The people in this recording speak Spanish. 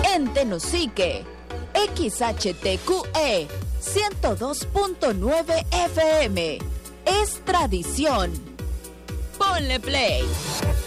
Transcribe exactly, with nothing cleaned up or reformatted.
en Tenosique, X H T Q E ciento dos punto nueve F M. Es tradición. Ponle play.